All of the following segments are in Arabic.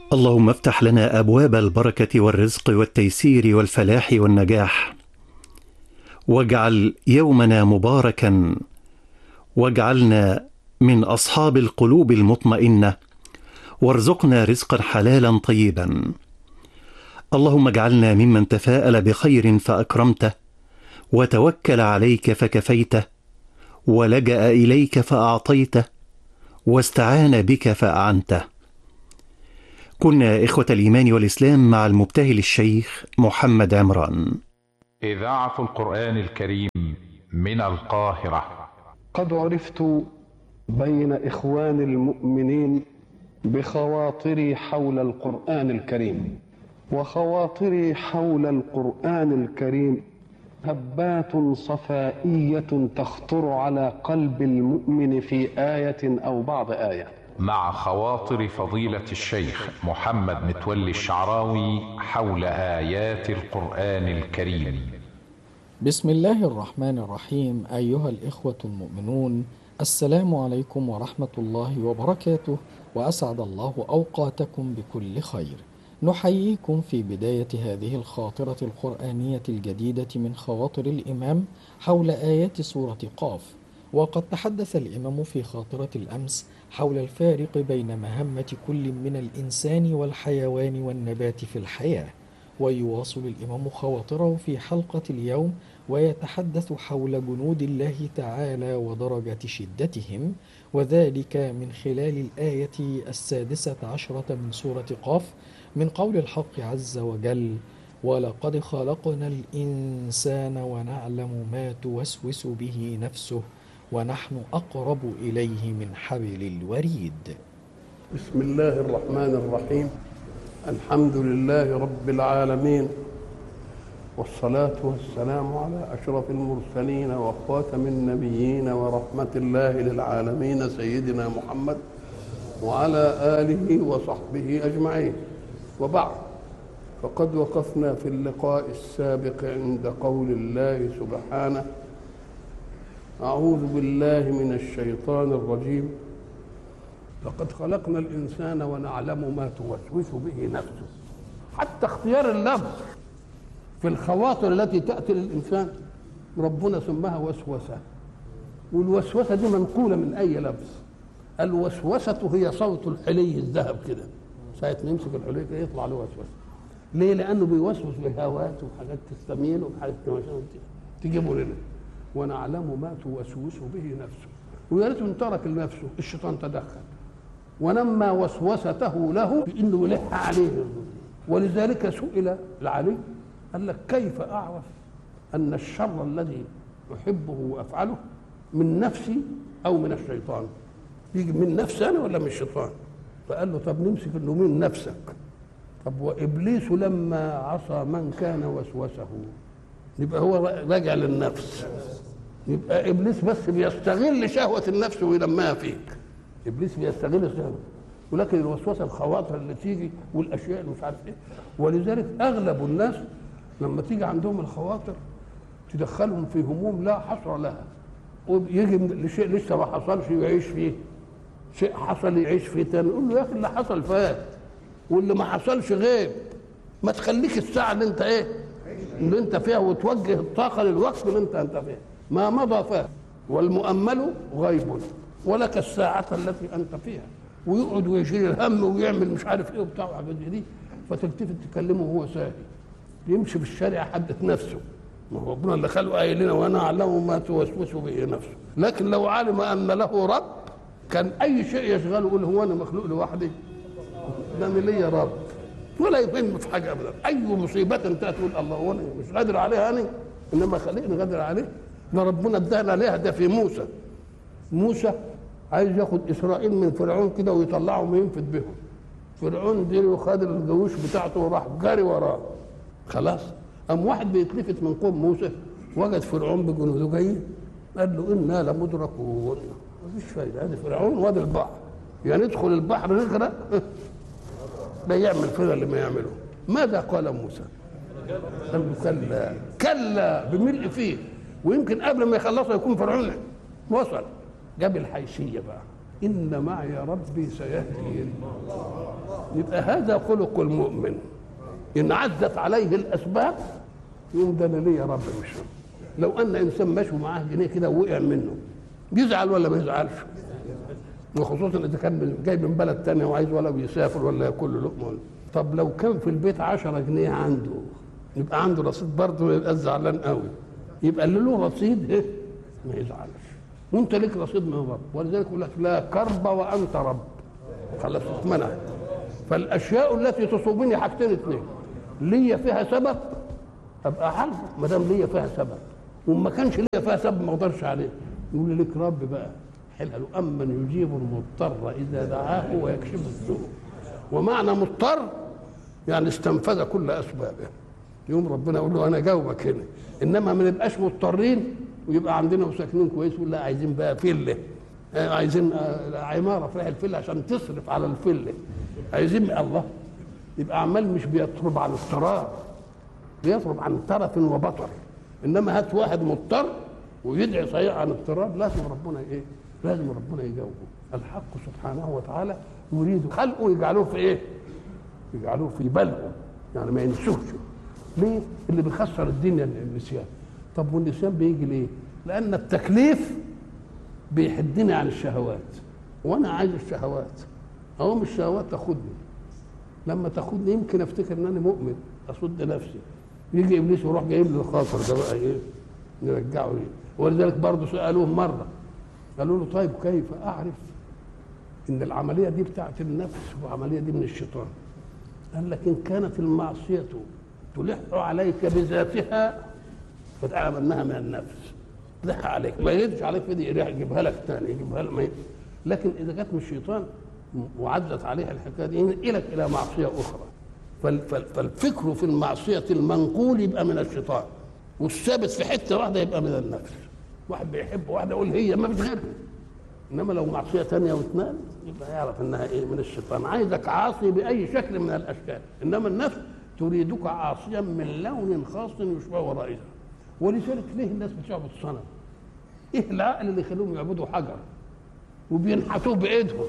اللهم افتح لنا أبواب البركة والرزق والتيسير والفلاح والنجاح، واجعل يومنا مباركا، واجعلنا من أصحاب القلوب المطمئنة، وارزقنا رزقا حلالا طيبا. اللهم اجعلنا ممن تفاءل بخير فأكرمته، وتوكل عليك فكفيته، ولجأ إليك فأعطيته، واستعان بك فأعنته. كنا إخوة الإيمان والإسلام مع المبتهل الشيخ محمد عمران. إذاعة القرآن الكريم من القاهرة. قد عرفت بين إخوان المؤمنين بخواطري حول القرآن الكريم، وخواطري حول القرآن الكريم هبات صفائية تخطر على قلب المؤمن في آية أو بعض آية. مع خواطر فضيلة الشيخ محمد متولي الشعراوي حول آيات القرآن الكريم. بسم الله الرحمن الرحيم. أيها الإخوة المؤمنون، السلام عليكم ورحمة الله وبركاته، وأسعد الله أوقاتكم بكل خير. نحييكم في بداية هذه الخاطرة القرآنية الجديدة من خواطر الإمام حول آيات سورة قاف. وقد تحدث الإمام في خاطرة الأمس حول الفارق بين مهمة كل من الإنسان والحيوان والنبات في الحياة، ويواصل الإمام خواطره في حلقة اليوم ويتحدث حول جنود الله تعالى ودرجة شدتهم، وذلك من خلال الآية 16 من سورة قاف، من قول الحق عز وجل: ولقد خلقنا الإنسان ونعلم ما توسوس به نفسه ونحن أقرب إليه من حبل الوريد. بسم الله الرحمن الرحيم. الحمد لله رب العالمين، والصلاة والسلام على أشرف المرسلين وخاتم النبيين ورحمة الله للعالمين سيدنا محمد وعلى آله وصحبه أجمعين. وبعد، فقد وقفنا في اللقاء السابق عند قول الله سبحانه: أعوذ بالله من الشيطان الرجيم، لقد خلقنا الإنسان ونعلم ما توسوس به نفسه. حتى اختيار اللفظ في الخواطر التي تأتي للإنسان ربنا سماها وسوسة، والوسوسة دي منقولة من أي لفظ. الوسوسة هي صوت الحلي الذهب كده، ساعة ما يمسك الحلي كده يطلع له وسوسة. ليه؟ لأنه بيوسوس بهوات وحاجات تستميل وحاجات تجيبه لنا. ونعلم ما توسوس به نفسه، ويا ريت من ترك لنفسه، الشيطان تدخل ونمى وسوسته له بانه يلح عليه. ولذلك سئل العلي قال لك: كيف اعرف ان الشر الذي احبه وافعله من نفسي او من الشيطان؟ يجي من نفسي انا ولا من الشيطان؟ فقال له: طب نمسك انه من نفسك. طب وابليس لما عصى من كان وسوسه، يبقى هو راجع للنفس. يبقى ابليس بس بيستغل شهوه النفس ويلمها فيك. ابليس بيستغل الشهوه، ولكن الوسوسه الخواطر اللي تيجي والاشياء اللي مش عارف ايه. ولذلك اغلب الناس لما تيجي عندهم الخواطر تدخلهم في هموم لا حصر لها، ويجي لشيء لسه ما حصلش يعيش فيه، شيء حصل يعيش فيه تاني. يقول له: يا اخي اللي حصل فات، واللي ما حصلش غيب. ما تخليك الساعه اللي انت اللي انت فيها وتوجه الطاقه للوقت اللي انت فيها. ما مضى فات، والمؤمل غيب، ولك الساعه التي انت فيها. ويقعد ويشيل الهم ويعمل مش عارف ايه وبتاع وحاجات دي، فتلتفت تكلمه وهو ساهي يمشي في الشارع يحدث نفسه. ما هو ربنا اللي خلقه قايل لنا: وانا اعلم ما توسوس به نفسه. لكن لو علم ان له رب كان اي شيء يشغله يقول: هو انا مخلوق لوحدي؟ ده انا ليا رب، ولا يهم في حاجه ابدا. اي مصيبه انت تقول: الله، هو انا مش قادر عليها انا، انما خليني قادر عليه. ده ربنا ادانا عليها. ده في موسى عايز ياخد اسرائيل من فرعون كده ويطلعهم وينفد بهم. فرعون دي خد الجيوش بتاعته وراح جاري وراه. خلاص قام واحد بيتلفت من قوم موسى وجد فرعون بجنوده جايين، قال له: انا لمدركون. مفيش فايده، ادي فرعون وادي البحر، يعني ندخل البحر نغرق. لا يعمل كده اللي ما يعمله. ماذا قال موسى؟ قال له: كلا كلا بملء فيه. ويمكن قبل ما يخلصوا يكون فرعون وصل. جاب الحيثيه بقى، إن معي ربي سيهدين. يبقى هذا خلق المؤمن، إن عزت عليه الأسباب يقوم ده أنا ليه يا رب مش. لو أن إنسان ماشي معاه جنيه كده ووقع منه يزعل ولا ما يزعلش؟ وخصوصا إذا كان جاي من بلد تانية وعايز ولا بيسافر ولا ياكل له لقمة. طب لو كان في البيت 10 جنيه عنده يبقى عنده رصيد برضه ما يبقاش زعلان قوي. يبقى اللي له رصيد إيه؟ ما يزعلش. وأنت ليك رصيد من رب، ولذلك يقول لك لا كرب وأنت رب. خلاص اتمنع. فالاشياء التي تصيبني حاجتين اثنين، ليا فيها سبب ابقى عارفه ما دام ليا فيها سبب، وما كانش ليا فيها سبب ما اقدرش عليه. يقول لي لك رب بقى حلها له امن يجيب المضطر اذا دعاه ويكشف السوء. ومعنى مضطر يعني استنفذ كل اسبابه. يوم ربنا يقول له انا جاوبك هنا. انما ما نبقاش مضطرين ويبقى عندنا وساكنين كويس ولا عايزين بقى فله، عايزين عماره في الفله عشان تصرف على الفله، عايزين الله. يبقى عمال مش بيطلب عن اضطرار، بيطلب عن ترف وبطر. انما هات واحد مضطر ويدعي صحيح عن اضطرار، لازم ربنا ايه؟ لازم ربنا يجاوبه. الحق سبحانه وتعالى يريد خلقه يجعلوه في ايه؟ يجعلوه في بالهم، يعني ما ينسوش. ليه؟ اللي بيخسر الدنيا النسيان. طب والنسيان بيجي ليه؟ لان التكليف بيحدني عن الشهوات، وانا عايز الشهوات. اقوم الشهوات تاخدني، لما تاخدني يمكن افتكر ان انا مؤمن اصد نفسي. يجي ابليس ويروح جايب لي الخاطر ده بقى ايه؟ نرجعه ايه؟ ولذلك برضه سالوه مره قالوا له طيب كيف اعرف ان العمليه دي بتاعت النفس والعمليه دي من الشيطان؟ قال لك ان كانت المعصيه تلح عليك بذاتها فتعلم انها من النفس. تلح عليك ما يردش عليك في دي يجيبها لك ثاني، يجيبها لك. لكن اذا كانت من الشيطان وعدت عليها الحكايه دي ينقلك الى معصيه اخرى. فالفكر في المعصيه المنقول يبقى من الشيطان، والثابت في حته واحده يبقى من النفس. واحد بيحب واحده يقول هي ما فيش غيرها، انما لو معصيه ثانيه واثنان يبقى يعرف انها ايه؟ من الشيطان. عايزك عاصي باي شكل من الاشكال، انما النفس تريدك عاصيا من لون خاص يشبه رائها. ولذلك ليه الناس بتعبد صنم؟ ايه العقل اللي يخليهم يعبدوا حجر وبينحتوه بايدهم؟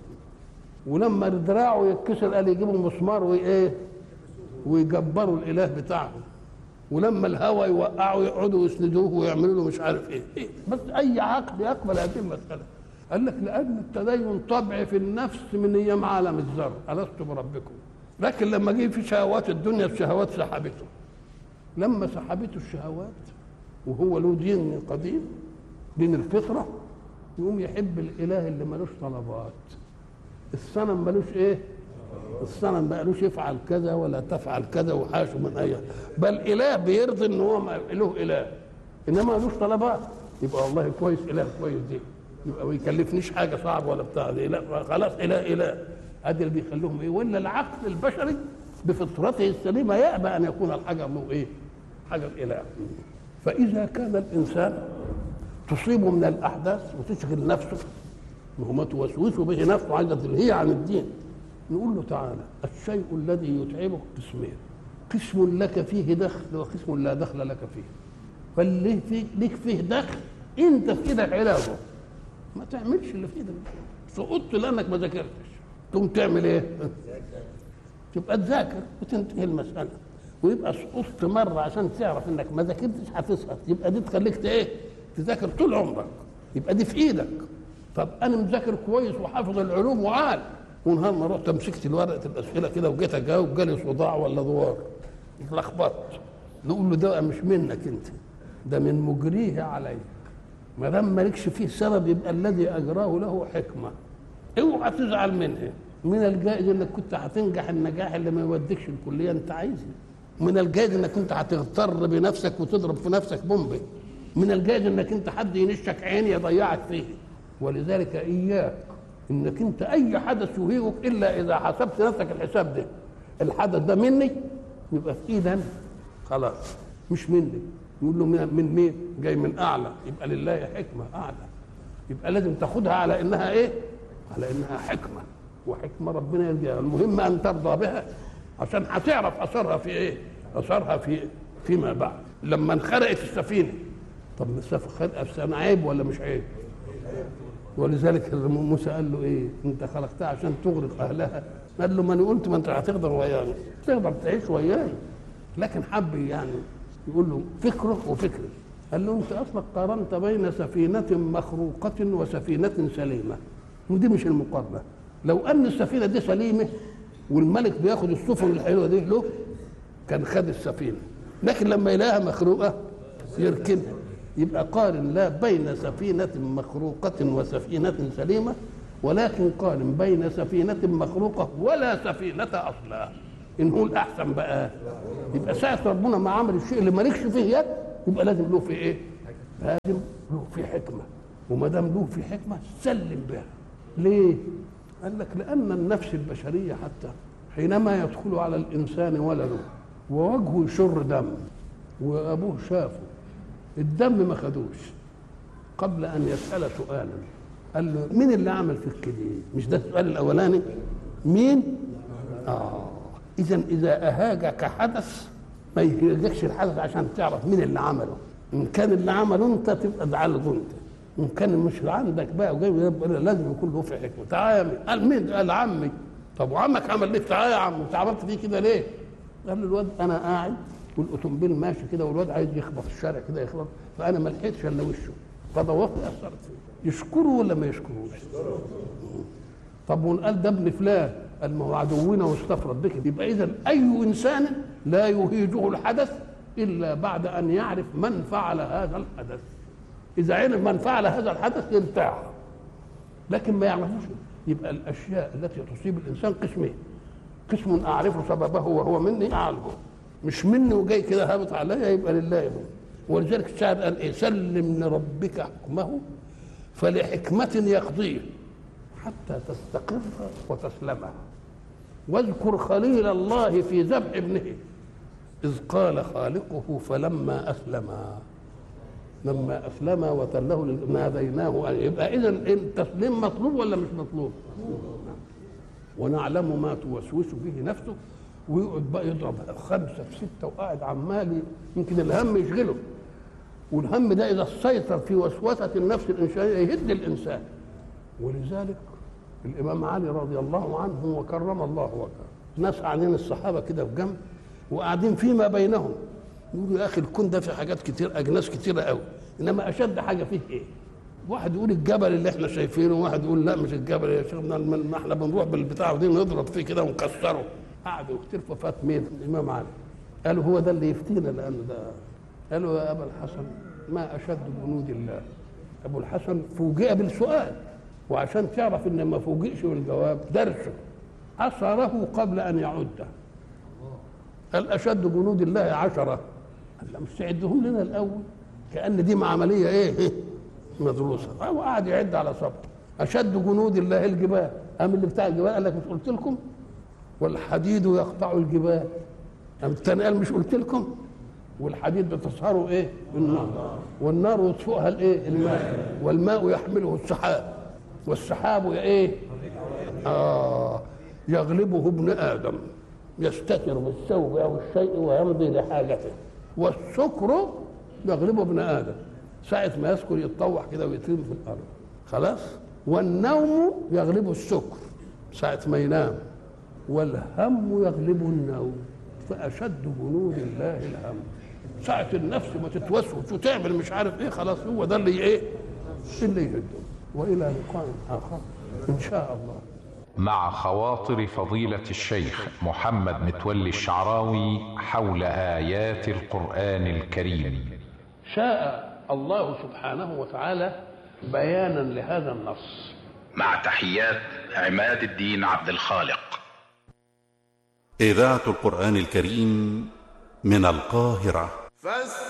ولما دراعه يتكسر قال يجيبوا مسمار وايه؟ ويجبروا الاله بتاعهم. ولما الهوى يوقعوا يقعدوا يسندوه ويعملوا له مش عارف ايه. بس اي عقل يقبل هذه المساله. قال لك لان التدين طبع في النفس من ايام عالم الذر، الست بربكم. لكن لما جه في شهوات الدنيا الشهوات سحبته. لما سحبته الشهوات وهو له دين قديم، دين الفطره، يقوم يحب الاله اللي ملوش طلبات. الصنم ملوش ايه؟ الصنم ما قالوش يفعل كذا ولا تفعل كذا وحاشه من اي، بل اله بيرضي ان هو له اله، انما ملوش طلبات. يبقى والله كويس، اله كويس دي، يبقى ما يكلفنيش حاجه صعب ولا بتاع دي، لا خلاص اله. ادي اللي بيخليهم ايه؟ ولا العقل البشري بفطرته السليمه يأبى ان يكون الحجر له ايه؟ حجر اله. فاذا كان الانسان تصيبه من الاحداث وتشغل نفسه وما توسوس به نفسه عايزه تلهيه عن الدين، نقول له تعالى الشيء الذي يتعبك قسمين، قسم لك فيه دخل وقسم لا دخل لك فيه. فاللي ليك فيه دخل انت في ايدك علاجه، ما تعملش اللي في ايدك. سقطت لانك ما ذاكرتش، تقوم تعمل ايه؟ تبقى تذاكر وتنتهي المساله. ويبقى سقطت مره عشان تعرف انك ما ذاكرتش هتسقط، يبقى دي تخليك ايه؟ تذاكر طول عمرك، يبقى دي في ايدك. طب انا مذاكر كويس وحافظ العلوم وعال، ونهار ما رحت مسكت ورقه الاسئله كده وجيت اجاوب جالي صداع ولا دوار، اتلخبطت. نقول له ده مش منك انت، ده من مجريه عليك. ما دام مالكش فيه سبب يبقى الذي اجراه له حكمه، اوعى تزعل منها. من الجائز انك كنت هتنجح النجاح اللي ما يوديكش الكليه انت عايزها. من الجائز انك كنت هتغتر بنفسك وتضرب في نفسك بومبي. من الجائز انك انت حد ينشك عين يضيعك فيه. ولذلك اياك انك انت اي حدث يهيجك الا اذا حسبت نفسك الحساب ده، الحدث ده مني يبقى في ايدي انا خلاص، مش مني. يقول له من مين؟ جاي من اعلى، يبقى لله حكمه اعلى، يبقى لازم تاخدها على انها ايه؟ على انها حكمه، وحكمه ربنا يرجع. المهم ان ترضى بها عشان هتعرف اثرها في ايه؟ اثرها فيما بعد. لما انخرقت السفينه، طب السفينه عيب ولا مش عيب؟ ولذلك موسى قال له ايه؟ انت خلقتها عشان تغرق اهلها؟ قال له ما انا قلت ما انت هتقدر وياي، تقدر تعيش وياي، لكن حب يعني يقول له فكره وفكري. قال له انت اصلا قارنت بين سفينه مخروقه وسفينه سليمه، ودي مش المقارنه. لو ان السفينه دي سليمه والملك بياخد السفن الحلوه دي له كان خد السفينه، لكن لما يلاقيها مخروقه يركنها. يبقى قارن لا بين سفينه مخروقه وسفينه سليمه، ولكن قارن بين سفينه مخروقه ولا سفينه اصلا. ان هو الاحسن بقى، يبقى ساعه ربنا ما عمل الشيء اللي مالكش فيه يد يبقى لازم له في ايه؟ لازم له في حكمه، وما دام له في حكمه سلم بها. ليه؟ قال لك لان النفس البشريه حتى حينما يدخل على الانسان ولده ووجهه يشر دم وابوه شافه الدم ما خدوش، قبل ان يسال سؤالا قال له مين اللي عمل فيك كده؟ مش ده السؤال الاولاني؟ مين؟ اذا اهاجك حدث ما يهاجكش الحدث عشان تعرف مين اللي عمله. ان كان اللي عمله انت تبقى تعالجه انت، ان كان مش عندك بقى وجاي لازم يكون له في حكمه. تعالى قال مين؟ قال عمي. طب وعمك عمل ليه؟ تعالى يا عم انت عملت فيه كده ليه؟ قال له الواد انا قاعد والاوتومبيل ماشي كده والواد عايز يخبط الشارع كده يخبط، فانا ما لحقتش الا وشه فضوقت اثرت فيه. يشكره ولا ما يشكروش؟ طب وقال ده ابن فلان، قال ما هو عدونا واستفرد بك. يبقى اذا اي انسان لا يهيجه الحدث الا بعد ان يعرف من فعل هذا الحدث. اذا عرف من فعل هذا الحدث يرتاح، لكن ما يعرفوش. يبقى الاشياء التي تصيب الانسان قسمين: قسم اعرف سببه وهو مني اعالجه، مش مني وجاي كده هابط عليا يبقى لله يبقى. ولذلك الشاعر قال ايه؟ سلم لربك حكمه فلحكمة يقضيه حتى تستقر وتسلمه، واذكر خليل الله في ذبح ابنه إذ قال خالقه فلما أسلم وتله ناديناه. يبقى إذا التسليم مطلوب ولا مش مطلوب؟ ونعلم ما توسوس به نفسه، ويقعد بقى يضرب 5 في 6 وقاعد عمال يمكن الهم يشغله، والهم ده إذا سيطر في وسوسة النفس الإنسانية يهد الإنسان. ولذلك الإمام علي رضي الله عنه وكرم الله وجهه، ناس قاعدين الصحابة كده في جنب وقاعدين فيما بينهم يقولوا يا أخي الكون ده في حاجات كتير، أجناس كتيرة قوي، إنما أشد حاجة فيه إيه؟ واحد يقول الجبل اللي احنا شايفينه، وواحد يقول لا مش الجبل يا شيخنا، ما احنا بنروح بالبتاع ودي نضرب فيه كده ونكسره. قعدوا يختلفوا. فات مين؟ الإمام علي. قالوا هو ده اللي يفتينا لأنه ده. قالوا يا أبا الحسن ما أشد جنود الله. أبو الحسن فوجئ بالسؤال، وعشان تعرف إن ما فوجئش بالجواب درسه أثره قبل أن يعده. قال أشد جنود الله 10. قال لا مستعدهم لنا الأول كأن دي عملية إيه مدروسة. هو قاعد يعد على صبر. أشد جنود الله الجبال. قام اللي بتاع الجبال قال لك مش قلت لكم؟ والحديد يقطع الجبال. قام الثاني قال مش قلت لكم؟ والحديد بتصهره ايه؟ بالنار، والنار يطفئها الايه؟ الماء، والماء يحمله السحاب، والسحاب ايه؟ يغلبه ابن ادم يستتر بالثوب او الشيء ويمضي لحاجته، والسكر يغلبه ابن ادم ساعة ما يسكر يتطوح كده ويترمي في الارض خلاص. والنوم يغلبه السكر ساعة ما ينام، والهم يغلبه النوم. فأشد جنود الله الهم. ساعة النفس ما تتوسوس وتعمل مش عارف ايه خلاص هو ده اللي ايه؟ اللي يهده. والى لقاء اخر ان شاء الله. مع خواطر فضيلة الشيخ محمد متولي الشعراوي حول آيات القرآن الكريم. شاء الله سبحانه وتعالى بيانا لهذا النص. مع تحيات عماد الدين عبد الخالق. إذاعة القرآن الكريم من القاهرة.